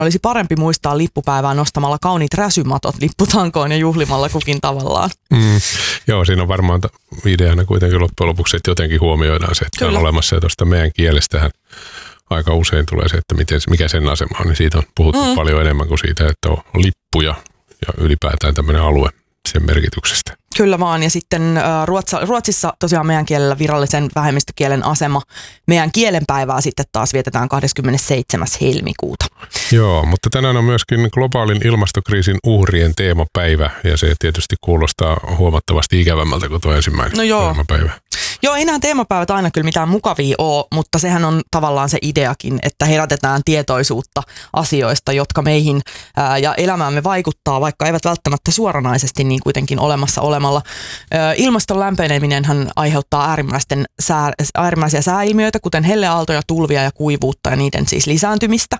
olisi parempi muistaa lippupäivää nostamalla kauniit räsymatot lipputankoon ja juhlimalla kukin tavallaan. Joo, siinä on varmaan ideana kuitenkin loppujen lopuksi, että jotenkin huomioidaan se, että on olemassa. Ja tuosta meidän kielestähän aika usein tulee se, että mikä sen asema on. Niin siitä on puhuttu paljon enemmän kuin siitä, että on lippuja ja ylipäätään tämmöinen alue sen merkityksestä. Kyllä vaan, ja sitten Ruotsissa tosiaan meidän kielellä virallisen vähemmistökielen asema. Meidän kielenpäivää sitten taas vietetään 27. helmikuuta. Joo, mutta tänään on myöskin globaalin ilmastokriisin uhrien teemapäivä, ja se tietysti kuulostaa huomattavasti ikävämmältä kuin tuo ensimmäinen teemapäivä. Joo, ei nämä teemapäivät aina kyllä mitään mukavia ole, mutta sehän on tavallaan se ideakin, että herätetään tietoisuutta asioista, jotka meihin ja elämäämme vaikuttaa, vaikka eivät välttämättä suoranaisesti niin kuitenkin olemassa olemalla. Ilmaston lämpeneminenhän aiheuttaa äärimmäisiä sääilmiöitä, kuten helleaaltoja, tulvia ja kuivuutta ja niiden siis lisääntymistä.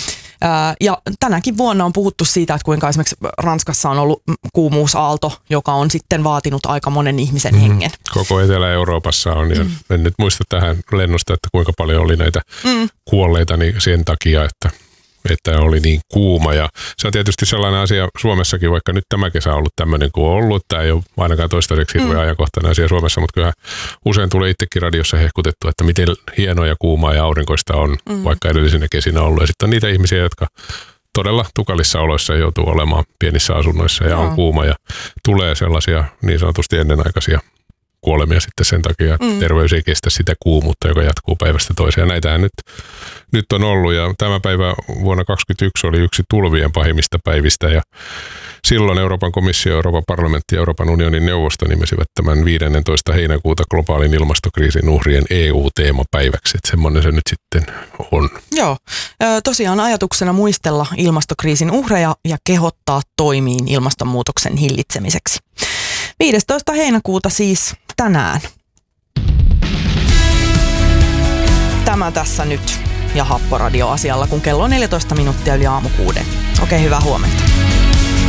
Ja tänäkin vuonna on puhuttu siitä, että kuinka esimerkiksi Ranskassa on ollut kuumuusaalto, joka on sitten vaatinut aika monen ihmisen hengen. Koko Etelä-Euroopassa on, ja en nyt muista tähän lennosta, että kuinka paljon oli näitä kuolleita niin sen takia, että oli niin kuuma. Ja se on tietysti sellainen asia Suomessakin, vaikka nyt tämä kesä on ollut tämmöinen kuin on ollut. Tämä ei ole ainakaan toistaiseksi hirveän ajankohtainen asia Suomessa, mutta kyllä usein tulee itsekin radiossa hehkutettu, että miten hienoa ja kuumaa ja aurinkoista on, vaikka edellisinä kesinä ollut. Ja sitten on niitä ihmisiä, jotka todella tukalissa oloissa joutuu olemaan pienissä asunnoissa ja on kuuma ja tulee sellaisia niin sanotusti ennenaikaisia kuolemia sitten sen takia, että terveys ei kestä sitä kuumuutta, joka jatkuu päivästä toiseen. Näitähän nyt on ollut, ja tämä päivä vuonna 2021 oli yksi tulvien pahimmista päivistä, ja silloin Euroopan komissio, Euroopan parlamentti ja Euroopan unionin neuvosto nimesivät tämän 15. heinäkuuta globaalin ilmastokriisin uhrien EU-teemapäiväksi, että semmoinen se nyt sitten on. Joo, tosiaan ajatuksena muistella ilmastokriisin uhreja ja kehottaa toimiin ilmastonmuutoksen hillitsemiseksi. 15. heinäkuuta siis tänään. Tämä tässä nyt ja Happoradio asialla, kun kello on 14 minuuttia yli aamu 6. Okei, hyvää huomenta.